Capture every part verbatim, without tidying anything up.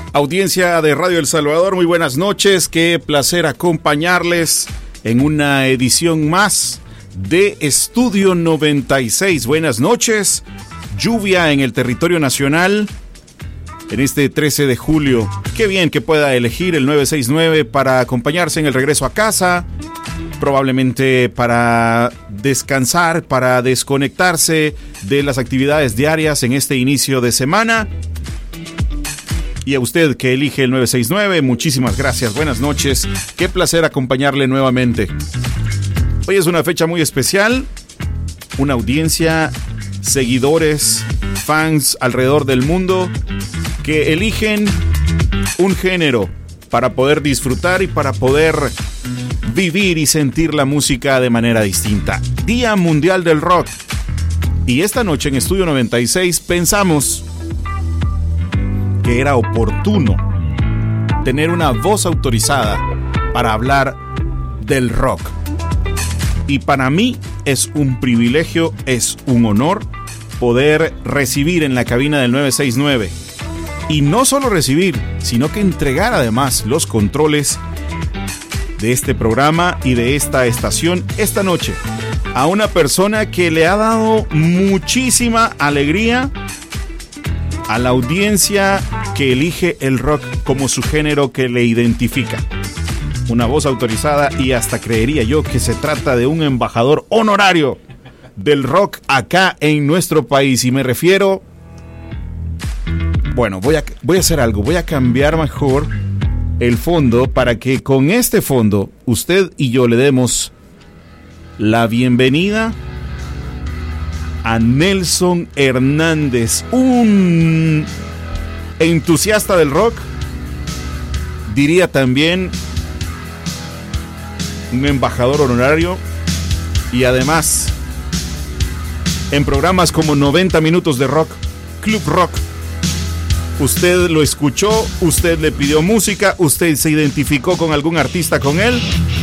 Audiencia de Radio El Salvador, muy buenas noches, qué placer acompañarles en una edición más de Estudio noventa y seis. Buenas noches, lluvia en el territorio nacional en este trece de julio. Qué bien que pueda elegir el nueve seis nueve para acompañarse en el regreso a casa, probablemente para descansar, para desconectarse de las actividades diarias en este inicio de semana. Y a usted que elige el nueve seis nueve, muchísimas gracias, buenas noches, qué placer acompañarle nuevamente. Hoy es una fecha muy especial, una audiencia, seguidores, fans alrededor del mundo que eligen un género para poder disfrutar y para poder vivir y sentir la música de manera distinta. Día Mundial del Rock. Y esta noche en Estudio noventa y seis pensamos que era oportuno tener una voz autorizada para hablar del rock. Y para mí es un privilegio, es un honor poder recibir en la cabina del nueve seis nueve. Y no solo recibir, sino que entregar además los controles de este programa y de esta estación esta noche a una persona que le ha dado muchísima alegría a la audiencia que elige el rock como su género que le identifica. Una voz autorizada y hasta creería yo que se trata de un embajador honorario del rock acá en nuestro país. Y me refiero... Bueno, voy a, voy a hacer algo, voy a cambiar mejor el fondo para que con este fondo usted y yo le demos la bienvenida a Nelson Hernández, un entusiasta del rock, diría también un embajador honorario, y además en programas como noventa minutos de rock, Club Rock, usted lo escuchó, usted le pidió música, usted se identificó con algún artista con él,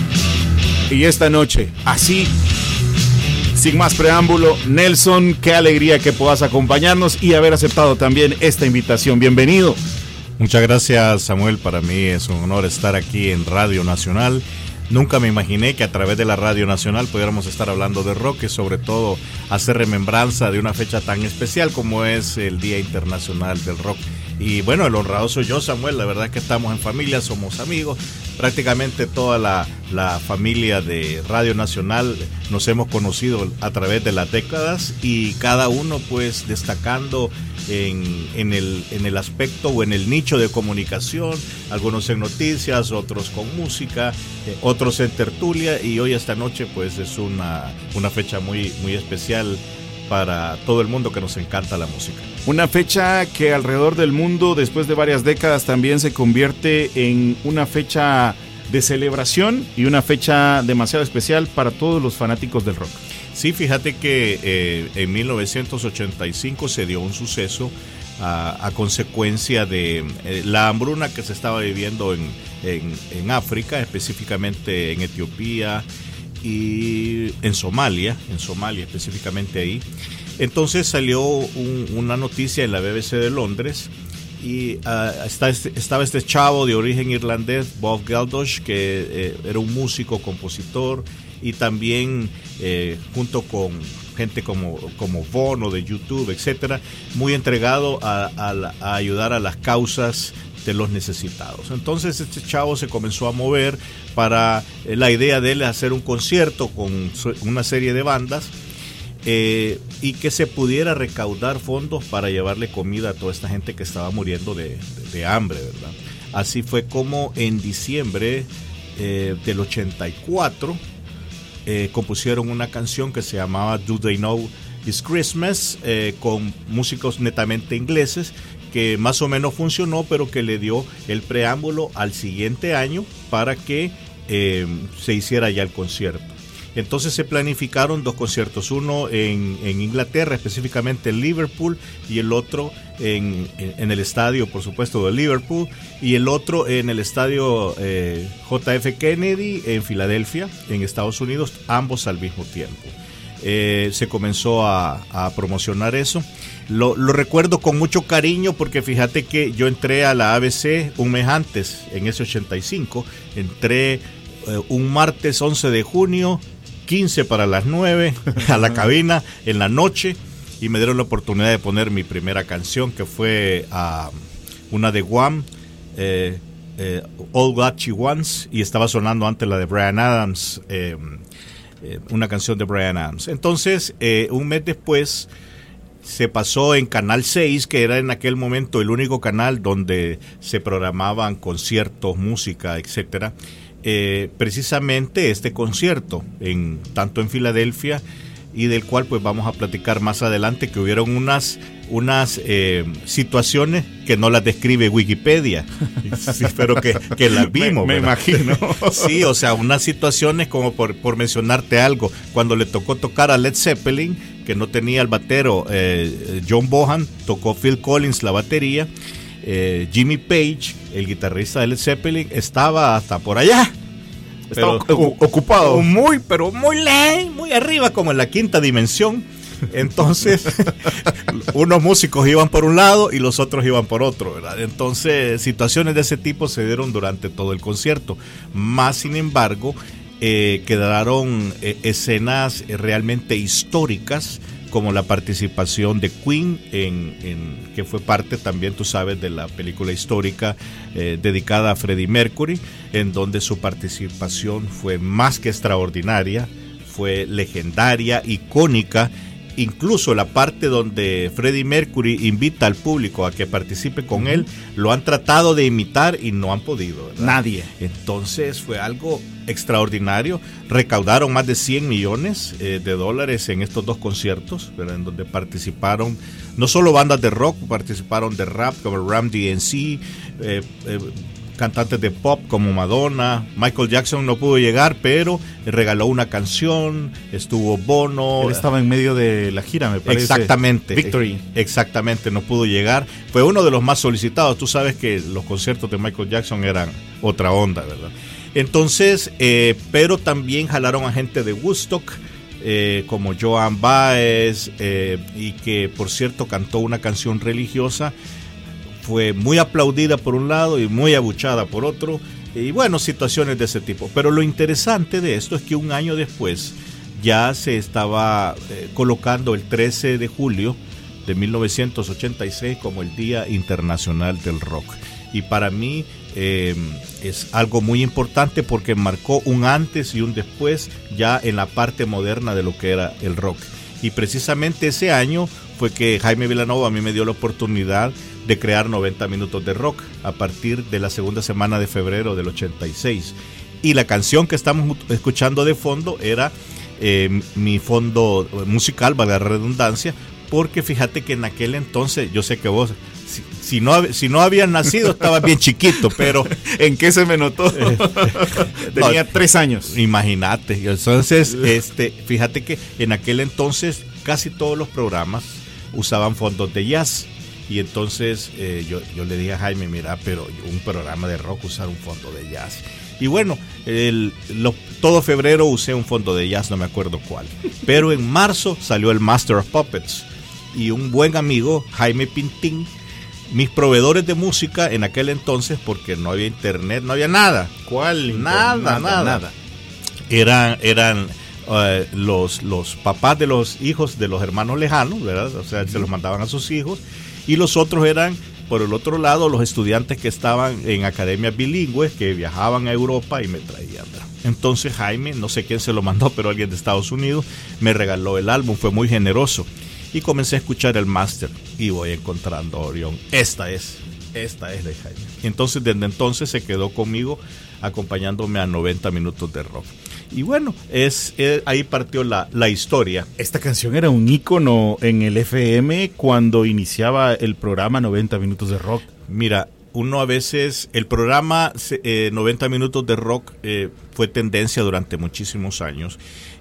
y esta noche, así, sin más preámbulo, Nelson, qué alegría que puedas acompañarnos y haber aceptado también esta invitación. Bienvenido. Muchas gracias, Samuel. Para mí es un honor estar aquí en Radio Nacional. Nunca me imaginé que a través de la Radio Nacional pudiéramos estar hablando de rock y sobre todo hacer remembranza de una fecha tan especial como es el Día Internacional del Rock. Y bueno, el honrado soy yo, Samuel. La verdad es que estamos en familia, somos amigos. Prácticamente toda la, la familia de Radio Nacional nos hemos conocido a través de las décadas y cada uno pues destacando en, en, el, en el aspecto o en el nicho de comunicación, algunos en noticias, otros con música, eh, otros en tertulia, y hoy esta noche pues es una, una fecha muy, muy especial para todo el mundo que nos encanta la música. Una fecha que alrededor del mundo, después de varias décadas, también se convierte en una fecha de celebración y una fecha demasiado especial para todos los fanáticos del rock. Sí, fíjate que eh, en mil novecientos ochenta y cinco se dio un suceso a, a consecuencia de eh, la hambruna que se estaba viviendo en, en, en África, específicamente en Etiopía y en Somalia, en Somalia específicamente ahí. Entonces salió un, una noticia en la B B C de Londres y uh, está este, estaba este chavo de origen irlandés, Bob Geldof, que eh, era un músico, compositor y también eh, junto con gente como, como Bono de YouTube, etcétera, muy entregado a, a, a ayudar a las causas de los necesitados. Entonces este chavo se comenzó a mover para eh, la idea de él hacer un concierto con una serie de bandas eh, y que se pudiera recaudar fondos para llevarle comida a toda esta gente que estaba muriendo de, de, de hambre, ¿verdad? Así fue como en diciembre eh, del ochenta y cuatro eh, compusieron una canción que se llamaba Do They Know It's Christmas, eh, con músicos netamente ingleses, que más o menos funcionó, pero que le dio el preámbulo al siguiente año para que eh, se hiciera ya el concierto. Entonces se planificaron dos conciertos, uno en, en Inglaterra, específicamente en Liverpool, y el otro en, en, en el estadio, por supuesto, de Liverpool, y el otro en el estadio eh, J F Kennedy en Filadelfia, en Estados Unidos, ambos al mismo tiempo. eh, se comenzó a, a promocionar eso. Lo, lo recuerdo con mucho cariño porque fíjate que yo entré a la A B C un mes antes, en ese ochenta y cinco. Entré eh, un martes once de junio, quince para las nueve, a la cabina en la noche, y me dieron la oportunidad de poner mi primera canción, que fue uh, una de Guam, eh, eh, All That She Wants, y estaba sonando antes la de Bryan Adams, eh, eh, una canción de Bryan Adams. Entonces, eh, un mes después se pasó en Canal seis, que era en aquel momento el único canal donde se programaban conciertos, música, etcétera. Eh, precisamente este concierto, en, tanto en Filadelfia, y del cual pues vamos a platicar más adelante, que hubieron unas, unas eh, situaciones que no las describe Wikipedia, sí, pero que, que las vimos. Me, me imagino. Sí, o sea, unas situaciones como por, por mencionarte algo, cuando le tocó tocar a Led Zeppelin, que no tenía el batero eh, John Bonham, tocó Phil Collins la batería, eh, Jimmy Page, el guitarrista de Led Zeppelin, estaba hasta por allá. Estaba pero, ocupado. Muy, pero muy lejos, muy arriba, como en la quinta dimensión. Entonces, unos músicos iban por un lado y los otros iban por otro, ¿verdad? Entonces, situaciones de ese tipo se dieron durante todo el concierto. Más sin embargo, eh, quedaron eh, escenas realmente históricas, como la participación de Queen, en, en que fue parte también, tú sabes, de la película histórica eh, dedicada a Freddie Mercury, en donde su participación fue más que extraordinaria, fue legendaria, icónica. Incluso la parte donde Freddie Mercury invita al público a que participe con uh-huh. él, lo han tratado de imitar y no han podido, ¿verdad? Nadie. Entonces fue algo extraordinario. Recaudaron más de cien millones eh, de dólares en estos dos conciertos, ¿verdad? En donde participaron no solo bandas de rock, participaron de rap como Ram D M C, eh, eh, cantantes de pop como Madonna. Michael Jackson no pudo llegar, pero regaló una canción, estuvo Bono. Él estaba en medio de la gira, me parece. Exactamente. Victory. Exactamente, no pudo llegar. Fue uno de los más solicitados. Tú sabes que los conciertos de Michael Jackson eran otra onda, ¿verdad? Entonces, eh, pero también jalaron a gente de Woodstock, eh, como Joan Baez, eh, y que por cierto cantó una canción religiosa. Fue muy aplaudida por un lado y muy abuchada por otro, y bueno, situaciones de ese tipo. Pero lo interesante de esto es que un año después ya se estaba eh, colocando el trece de julio de mil novecientos ochenta y seis como el Día Internacional del Rock. Y para mí eh, es algo muy importante porque marcó un antes y un después ya en la parte moderna de lo que era el rock. Y precisamente ese año fue que Jaime Vilanova a mí me dio la oportunidad de crear noventa minutos de rock a partir de la segunda semana de febrero del ochenta y seis. Y la canción que estamos escuchando de fondo era eh, mi fondo musical, valga la redundancia, porque fíjate que en aquel entonces, yo sé que vos, si, si, no, si no habías nacido, estabas bien chiquito, pero... ¿En qué se me notó? Eh, Tenía no, tres años. Imagínate. Entonces, este, fíjate que en aquel entonces casi todos los programas usaban fondos de jazz. Y entonces eh, yo, yo le dije a Jaime, mira, pero un programa de rock usar un fondo de jazz. Y bueno, el, lo, todo febrero usé un fondo de jazz, no me acuerdo cuál. Pero en marzo salió el Master of Puppets. Y un buen amigo, Jaime Pintín, mis proveedores de música en aquel entonces, porque no había internet, no había nada. ¿Cuál? Nada, nada. nada. nada. Eran... eran Uh, los, los papás de los hijos de los hermanos lejanos, ¿verdad? O sea, se los mandaban a sus hijos, y los otros eran, por el otro lado, los estudiantes que estaban en academias bilingües, que viajaban a Europa y me traían, ¿verdad? Entonces Jaime, no sé quién se lo mandó, pero alguien de Estados Unidos, me regaló el álbum, fue muy generoso, y comencé a escuchar el máster, y voy encontrando a Orión, esta es, esta es de Jaime. Entonces, desde entonces se quedó conmigo, acompañándome a noventa minutos de rock. Y bueno, es, es ahí partió la, la historia. Esta canción era un ícono en el F M cuando iniciaba el programa noventa minutos de rock. Mira, uno a veces, el programa eh, noventa minutos de rock eh, fue tendencia durante muchísimos años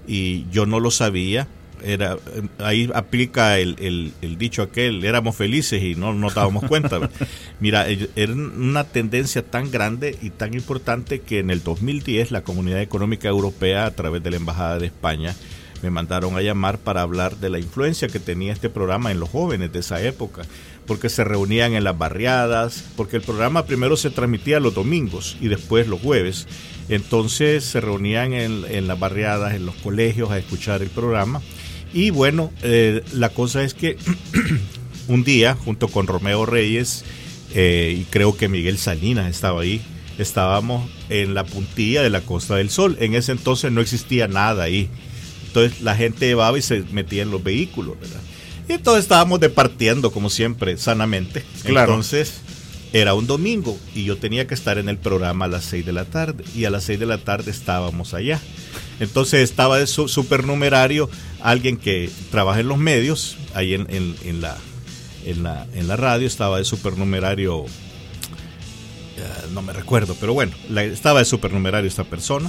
y yo no lo sabía. Era, ahí aplica el, el, el dicho aquel, éramos felices y no nos dábamos cuenta. Mira, era una tendencia tan grande y tan importante que en el dos mil diez la Comunidad Económica Europea, a través de la Embajada de España, me mandaron a llamar para hablar de la influencia que tenía este programa en los jóvenes de esa época, porque se reunían en las barriadas, porque el programa primero se transmitía los domingos y después los jueves. Entonces se reunían en, en las barriadas, en los colegios a escuchar el programa. Y bueno, eh, la cosa es que un día, junto con Romeo Reyes, eh, y creo que Miguel Salinas estaba ahí, estábamos en la puntilla de la Costa del Sol. En ese entonces no existía nada ahí. Entonces la gente llevaba y se metía en los vehículos, ¿verdad? Y entonces estábamos departiendo, como siempre, sanamente. Claro. Entonces era un domingo y yo tenía que estar en el programa a las seis de la tarde. Y a las seis de la tarde estábamos allá. Entonces estaba de su, supernumerario alguien que trabaja en los medios, ahí en, en, en, la, en, la, en la radio, estaba de supernumerario, uh, no me recuerdo, pero bueno, la, estaba de supernumerario esta persona,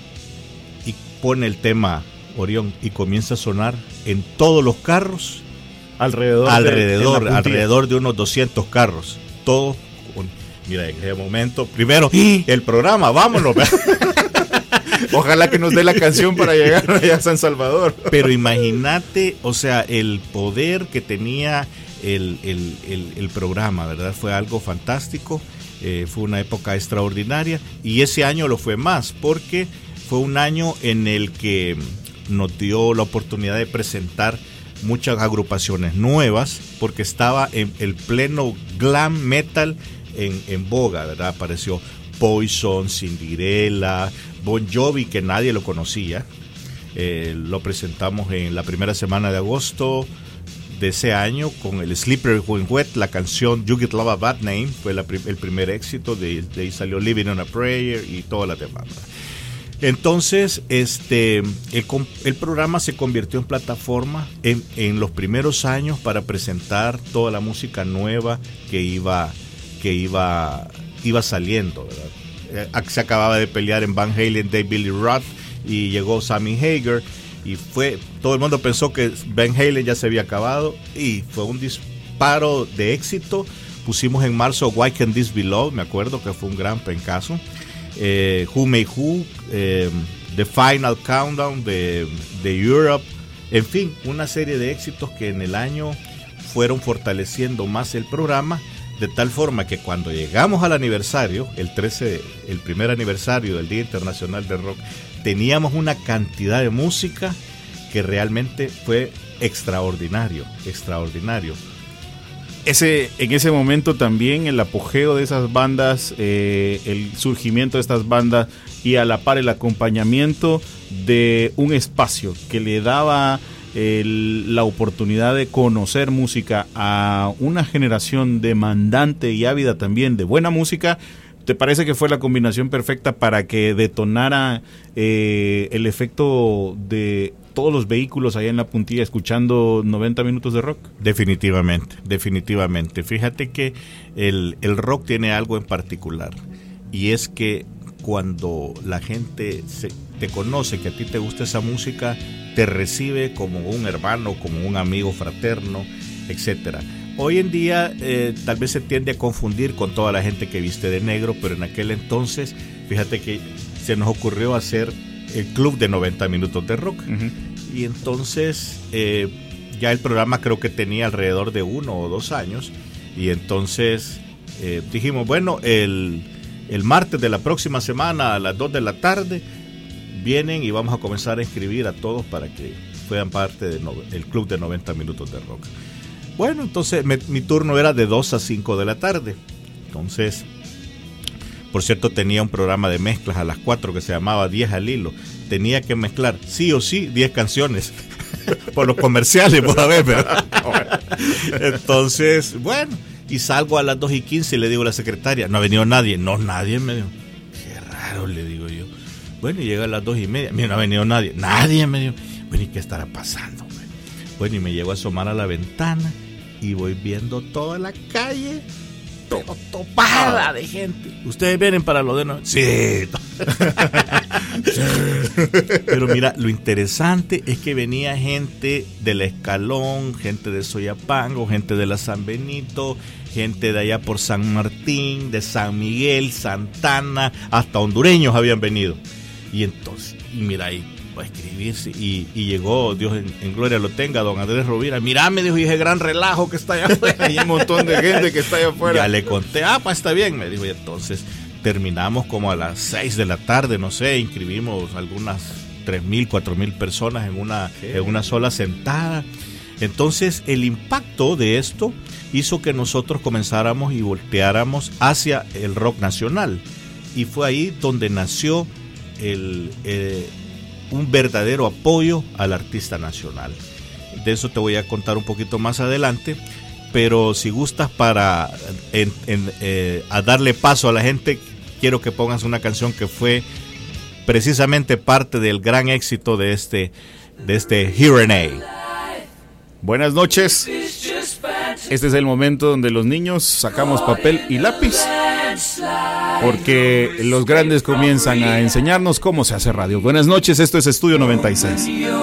y pone el tema Orión y comienza a sonar en todos los carros, alrededor, alrededor, de, alrededor de unos doscientos carros, todos, con, mira, en ese momento, primero, el programa, vámonos. Ojalá que nos dé la canción para llegar allá a San Salvador. Pero imagínate, o sea, el poder que tenía el, el, el, el programa, ¿verdad? Fue algo fantástico, eh, fue una época extraordinaria, y ese año lo fue más, porque fue un año en el que nos dio la oportunidad de presentar muchas agrupaciones nuevas, porque estaba en el pleno glam metal en, en boga, ¿verdad? Apareció Poison, Cinderella, Bon Jovi, que nadie lo conocía. Eh, lo presentamos en la primera semana de agosto de ese año con el Slippery When Wet, la canción You Get Love a Bad Name, fue la, el primer éxito, de, de ahí salió Living on a Prayer y toda la demás. Entonces, este, el, el programa se convirtió en plataforma en, en los primeros años para presentar toda la música nueva que iba, que iba, iba saliendo, ¿verdad? Se acababa de pelear en Van Halen de Billy Roth y llegó Sammy Hagar y fue, todo el mundo pensó que Van Halen ya se había acabado y fue un disparo de éxito. Pusimos en marzo Why Can't This Be Love, me acuerdo que fue un gran pencazo. eh, Who May Who, eh, The Final Countdown de, de Europe, en fin, una serie de éxitos que en el año fueron fortaleciendo más el programa, de tal forma que cuando llegamos al aniversario, el trece, el primer aniversario del Día Internacional del Rock, teníamos una cantidad de música que realmente fue extraordinario, extraordinario. Ese, en ese momento también el apogeo de esas bandas, eh, el surgimiento de estas bandas y a la par el acompañamiento de un espacio que le daba El, la oportunidad de conocer música a una generación demandante y ávida también de buena música. ¿Te parece que fue la combinación perfecta para que detonara eh, el efecto de todos los vehículos allá en la puntilla escuchando noventa minutos de rock? Definitivamente, definitivamente. Fíjate que el, el rock tiene algo en particular, y es que cuando la gente se, te conoce, que a ti te gusta esa música, te recibe como un hermano, como un amigo fraterno, etcétera. Hoy en día eh, tal vez se tiende a confundir con toda la gente que viste de negro, pero en aquel entonces, fíjate que se nos ocurrió hacer el club de noventa minutos de rock. Uh-huh. Y entonces eh, ya el programa creo que tenía alrededor de uno o dos años, y entonces eh, dijimos, bueno, el... El martes de la próxima semana a las dos de la tarde vienen y vamos a comenzar a inscribir a todos para que fueran parte del no, club de noventa minutos de rock. Bueno, entonces me, mi turno era de dos a cinco de la tarde. Entonces, por cierto, tenía un programa de mezclas a las cuatro que se llamaba diez al hilo. Tenía que mezclar sí o sí diez canciones por los comerciales, por haber, ¿verdad? Entonces, bueno, y salgo a las dos y quince y le digo a la secretaria, no ha venido nadie. No, nadie, me dijo. Qué raro, le digo yo. Bueno, y llega a las dos y media, mira, no ha venido nadie. Nadie, me dijo. Bueno, ¿y qué estará pasando? Bueno, y me llego a asomar a la ventana y voy viendo toda la calle, pero topada de gente. ¿Ustedes vienen para lo de no? Sí. Sí. Pero mira, lo interesante es que venía gente del Escalón, gente de Soyapango, gente de la San Benito, gente de allá por San Martín, de San Miguel, Santana, hasta hondureños habían venido. Y entonces, y mira ahí, a escribirse. Y, y llegó, Dios en, en gloria lo tenga, don Andrés Rovira. Mirá, me dijo, y ese gran relajo que está allá afuera. Hay un montón de gente que está allá afuera. Ya le conté, ah, pues está bien, me dijo. Y entonces terminamos como a las seis de la tarde, no sé, inscribimos algunas tres mil, cuatro mil personas en una, en una sola sentada. Entonces el impacto de esto hizo que nosotros comenzáramos y volteáramos hacia el rock nacional. Y fue ahí donde nació el, eh, un verdadero apoyo al artista nacional. De eso te voy a contar un poquito más adelante, pero si gustas para en, en, eh, a darle paso a la gente, quiero que pongas una canción que fue precisamente parte del gran éxito de este, de este Here and A. Buenas noches. Este es el momento donde los niños sacamos papel y lápiz, porque los grandes comienzan a enseñarnos cómo se hace radio. Buenas noches, esto es Estudio noventa y seis.